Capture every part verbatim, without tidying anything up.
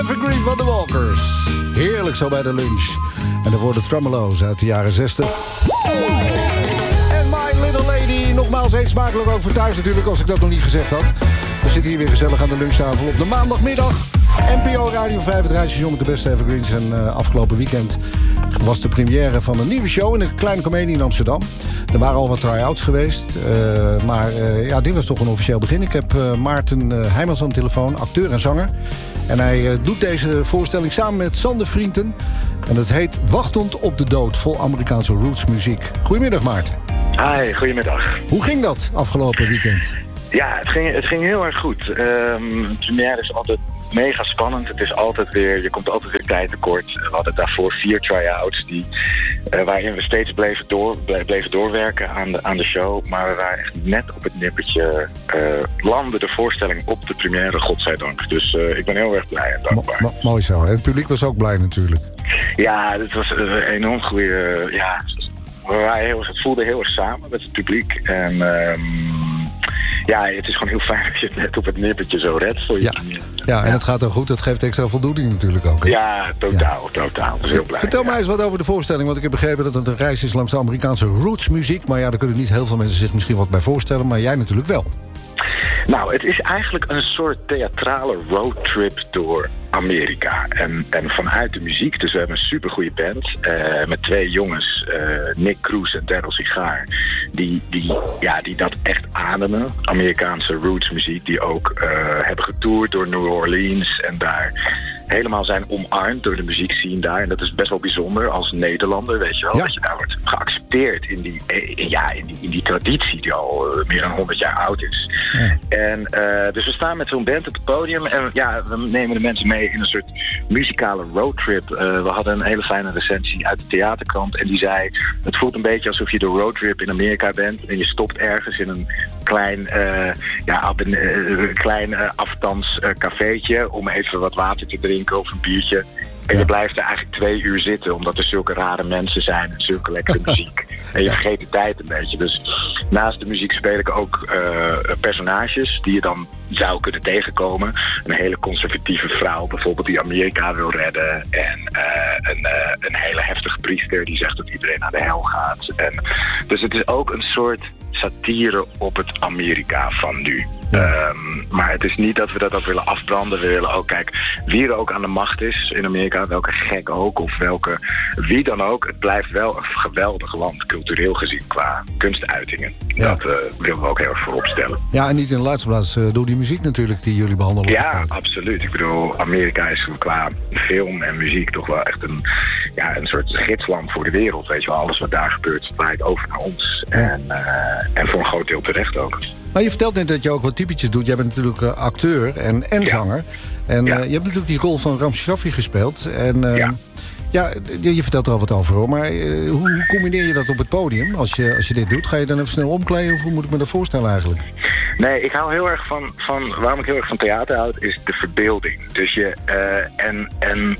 Evergreen van de Walkers. Heerlijk zo bij de lunch. En daarvoor de Tremelo's uit de jaren zestig. En My Little Lady. Nogmaals eens smakelijk ook voor thuis natuurlijk, als ik dat nog niet gezegd had. We zitten hier weer gezellig aan de lunchtafel op de maandagmiddag. N P O Radio vijf, het radiostation met de beste evergreens. En uh, afgelopen weekend was de première van een nieuwe show in een kleine comedie in Amsterdam. Er waren al wat try-outs geweest. Uh, maar uh, ja, dit was toch een officieel begin. Ik heb uh, Maarten uh, Heijmans aan de telefoon, acteur en zanger. En hij uh, doet deze voorstelling samen met Sander Vrienden. En het heet Wachtend op de Dood, vol Amerikaanse rootsmuziek. Goedemiddag, Maarten. Hi, goedemiddag. Hoe ging dat afgelopen weekend? Ja, het ging, het ging heel erg goed. Um, de première is altijd mega spannend. Het is altijd weer, je komt altijd weer tijd tekort. We hadden daarvoor vier try-outs die, uh, waarin we steeds bleven, door, bleven doorwerken aan de, aan de show. Maar we waren echt net op het nippertje uh, landde de voorstelling op de première, godzijdank. Dus uh, ik ben heel erg blij en dankbaar. Mo- mooi zo. Het publiek was ook blij natuurlijk. Ja, het was een enorm goede... Uh, ja, we waren heel, het voelde heel erg samen met het publiek. En... Um, Ja, het is gewoon heel fijn dat je het net op het nippertje zo redt voor je. Ja, ja en ja. Het gaat dan goed. Dat geeft extra voldoening natuurlijk ook. Hè? Ja, totaal, ja. totaal. Dus heel blij. Vertel ja. mij eens wat over de voorstelling. Want ik heb begrepen dat het een reis is langs de Amerikaanse rootsmuziek. Maar ja, daar kunnen niet heel veel mensen zich misschien wat bij voorstellen. Maar jij natuurlijk wel. Nou, het is eigenlijk een soort theatrale roadtrip door Amerika. En, en vanuit de muziek, dus we hebben een supergoeie band uh, met twee jongens, uh, Nick Cruz en Daryl Sigaar, die, die, ja, die dat echt ademen. Amerikaanse rootsmuziek, die ook uh, hebben getoerd door New Orleans en daar helemaal zijn omarmd door de muziekscene daar. En dat is best wel bijzonder als Nederlander, weet je wel. Ja. Dat je daar wordt geaccepteerd in die, in, ja, in die, in die traditie die al uh, meer dan honderd jaar oud is. Ja. En uh, dus we staan met zo'n band op het podium en ja, we nemen de mensen mee in een soort muzikale roadtrip. Uh, we hadden een hele fijne recensie uit de theaterkrant en die zei, het voelt een beetje alsof je de roadtrip in Amerika bent en je stopt ergens in een klein, uh, ja, een uh, klein uh, aftans uh, cafeetje om even wat water te drinken of een biertje. En je blijft er eigenlijk twee uur zitten, omdat er zulke rare mensen zijn en zulke lekkere muziek. En je vergeet de tijd een beetje. Dus naast de muziek speel ik ook uh, personages die je dan zou kunnen tegenkomen. Een hele conservatieve vrouw bijvoorbeeld die Amerika wil redden. En uh, een, uh, een hele heftige priester die zegt dat iedereen naar de hel gaat. En, dus het is ook een soort satire op het Amerika van nu. Ja. Um, maar het is niet dat we dat ook willen afbranden. We willen ook kijken wie er ook aan de macht is in Amerika. Welke gek ook. Of welke, wie dan ook. Het blijft wel een geweldig land, cultureel gezien, qua kunstuitingen. Ja. Dat uh, willen we ook heel erg voorop stellen. Ja, en niet in de laatste plaats uh, door die muziek natuurlijk die jullie behandelen. Ja, absoluut. Ik bedoel, Amerika is qua film en muziek toch wel echt een, ja, een soort gidsland voor de wereld. Weet je wel, alles wat daar gebeurt draait over naar ons. Ja. En, uh, en voor een groot deel terecht ook. Maar je vertelt net dat je ook wat typetjes doet. Jij bent natuurlijk uh, acteur en, en ja. zanger. En ja. uh, je hebt natuurlijk die rol van Ramses Shaffi gespeeld. En uh, ja. ja, je vertelt er al wat over hoor. Maar uh, hoe, hoe combineer je dat op het podium als je, als je dit doet? Ga je dan even snel omkleden of hoe moet ik me dat voorstellen eigenlijk? Nee, ik hou heel erg van, van waarom ik heel erg van theater houd, is de verbeelding. Dus je, uh, en, en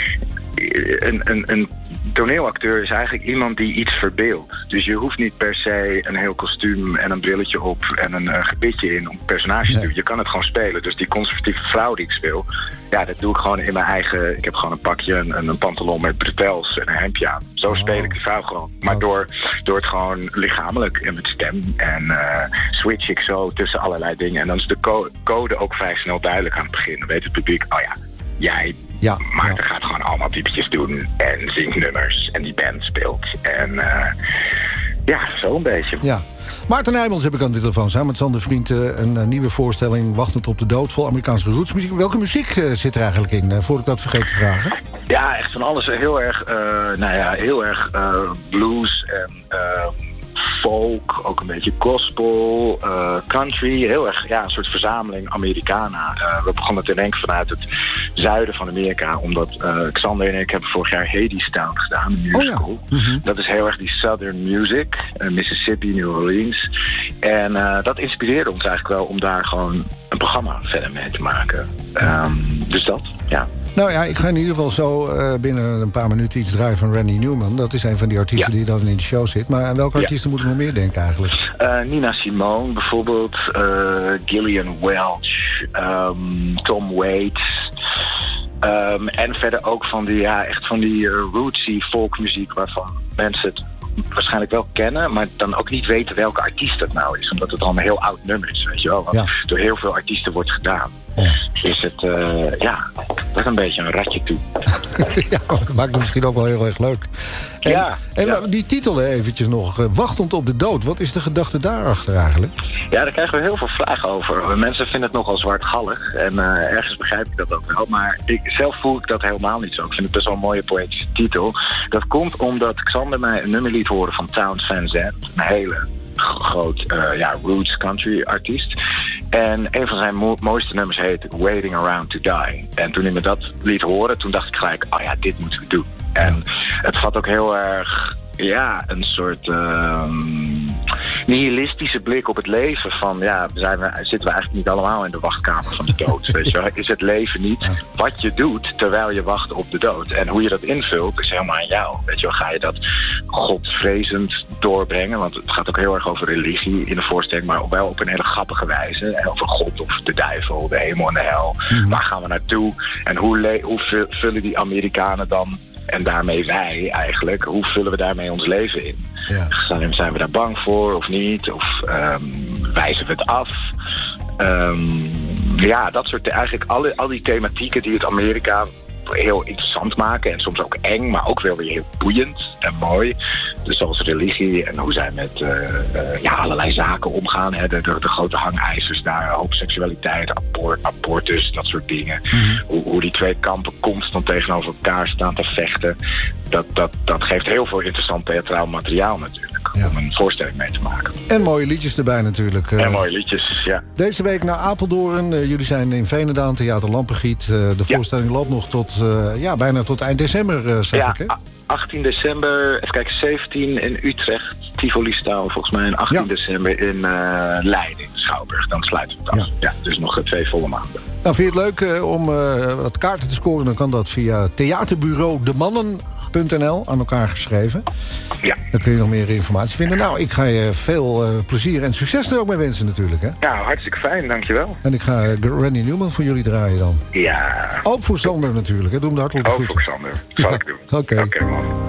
een, een, een toneelacteur is eigenlijk iemand die iets verbeeldt. Dus je hoeft niet per se een heel kostuum en een brilletje op en een uh, gebitje in om personages te doen. Je kan het gewoon spelen. Dus die conservatieve vrouw die ik speel, ja, dat doe ik gewoon in mijn eigen. Ik heb gewoon een pakje, een, een pantalon met bretels en een hemdje aan. Zo oh. speel ik de vrouw gewoon. Maar oh. door, door het gewoon lichamelijk en met stem en uh, switch ik zo tussen allerlei dingen. En dan is de co- code ook vrij snel duidelijk aan het begin. Dan weet het publiek, oh ja, jij... Ja, Maarten ja. gaat gewoon allemaal typetjes doen en zingt nummers en die band speelt. En uh, ja, zo een beetje. Ja. Maarten Heijmans heb ik aan de telefoon. Samen met Sander Vrienden een uh, nieuwe voorstelling Wachtend op de Dood, vol Amerikaanse rootsmuziek. Welke muziek uh, zit er eigenlijk in, uh, voordat ik dat vergeet te vragen? Ja, echt van alles. Heel erg, uh, nou ja, heel erg uh, blues en uh, folk, ook een beetje gospel, uh, country. Heel erg, ja, een soort verzameling Americana. Uh, we begonnen te denken vanuit het zuiden van Amerika, omdat uh, Xander en ik hebben vorig jaar Hadestown gedaan, een musical. Oh ja. Mm-hmm. Dat is heel erg die Southern music, uh, Mississippi, New Orleans. En uh, dat inspireerde ons eigenlijk wel om daar gewoon een programma verder mee te maken. Um, dus dat, ja. Nou ja, ik ga in ieder geval zo uh, binnen een paar minuten iets draaien van Randy Newman. Dat is een van die artiesten ja. die dan in de show zit. Maar aan welke artiesten ja. moeten we nog meer denken eigenlijk? Uh, Nina Simone bijvoorbeeld, uh, Gillian Welch, um, Tom Waits. Um, en verder ook van die, ja, echt van die uh, rootsy folkmuziek waarvan mensen het waarschijnlijk wel kennen, maar dan ook niet weten welke artiest dat nou is. Omdat het al een heel oud nummer is, weet je wel. Want ja. door heel veel artiesten wordt gedaan. Ja. Is het, uh, ja, dat is een beetje een ratje toe. Ja, dat maakt het misschien ook wel heel erg leuk. En, ja, en ja. die titel eventjes nog, uh, Wachtend op de dood. Wat is de gedachte daarachter eigenlijk? Ja, daar krijgen we heel veel vragen over. Mensen vinden het nogal zwartgallig. En uh, ergens begrijp ik dat ook wel. Maar ik, zelf voel ik dat helemaal niet zo. Ik vind het best wel een mooie poëtische titel. Dat komt omdat Xander mij een nummer liet horen van Townes Van Zandt. Een hele groot uh, ja, roots country artiest. En een van zijn mo- mooiste nummers heet Waiting Around to Die. En toen hij me dat liet horen, toen dacht ik gelijk, oh ja, dit moeten we doen. En het vat ook heel erg, ja, een soort uh, nihilistische blik op het leven. Van, ja, zijn we, zitten we eigenlijk niet allemaal in de wachtkamer van de dood? Weet je wel? Is het leven niet wat je doet terwijl je wacht op de dood? En hoe je dat invult is helemaal aan jou. Weet je wel? Ga je dat godvrezend doorbrengen? Want het gaat ook heel erg over religie in de voorstelling, maar wel op een hele grappige wijze. En over God of de duivel, de hemel en de hel. Mm-hmm. Waar gaan we naartoe? En hoe, le- hoe vullen die Amerikanen dan, en daarmee wij eigenlijk, hoe vullen we daarmee ons leven in? Ja. Zijn we daar bang voor of niet? Of um, wijzen we het af? Um, ja, dat soort, eigenlijk alle, al die thematieken die het Amerika heel interessant maken en soms ook eng, maar ook wel weer heel boeiend en mooi. Dus zoals religie en hoe zij met uh, uh, ja, allerlei zaken omgaan. Hè. De, de, de grote hangijzers daar, homoseksualiteit, abort, abortus, dat soort dingen. Mm-hmm. Hoe, hoe die twee kampen constant tegenover elkaar staan te vechten. Dat, dat, dat geeft heel veel interessant theatraal materiaal natuurlijk. Ja. Om een voorstelling mee te maken. En mooie liedjes erbij natuurlijk. En mooie liedjes, ja. Deze week naar Apeldoorn. Uh, jullie zijn in Veenendaal, Theater Lampengiet. Uh, de voorstelling ja. loopt nog tot, uh, ja, bijna tot eind december, uh, zeg ja, ik. Hè? achttien december, even kijken, zeventien in Utrecht, Tivoli-staal volgens mij. En achttien ja. december in uh, Leiden, in Schouwburg. Dan sluiten we het af. Ja. Ja, dus nog twee volle maanden. Nou, vind je het leuk uh, om uh, wat kaarten te scoren? Dan kan dat via theaterbureau de mannen punt n l, aan elkaar geschreven. Ja. Dan kun je nog meer informatie vinden. Nou, ik ga je veel uh, plezier en succes er ook mee wensen natuurlijk. Hè? Ja, hartstikke fijn, dankjewel. En ik ga uh, Randy Newman voor jullie draaien dan. Ja. Ook voor Sander natuurlijk, hè? Doe hem de hartelijk Ook goed. voor Sander, zal ja. ik doen. Oké. Okay. Okay, man.